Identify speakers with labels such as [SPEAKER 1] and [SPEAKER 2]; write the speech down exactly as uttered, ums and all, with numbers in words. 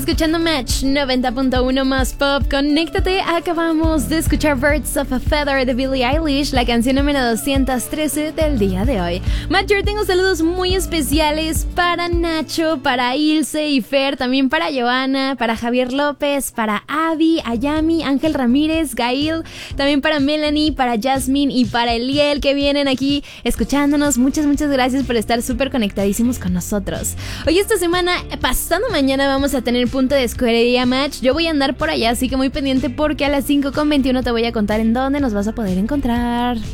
[SPEAKER 1] Escuchando Match noventa punto uno más pop, conéctate. Acabamos de escuchar Birds of a Feather de Billie Eilish, la canción número doscientos trece del día de hoy. Match, yo tengo saludos muy especiales para Nacho, para Ilse y Fer, también para Joana, para Javier López, para Abby, Ayami, Ángel Ramírez, Gail, también para Melanie, para Jasmine y para Eliel, que vienen aquí escuchándonos. Muchas, muchas gracias por estar súper conectadísimos con nosotros. Hoy esta semana, pasado mañana, vamos a tener punto de escudería Match. Yo voy a andar por allá, así que muy pendiente porque a las cinco con veintiuno te voy a contar en dónde nos vas a poder encontrar.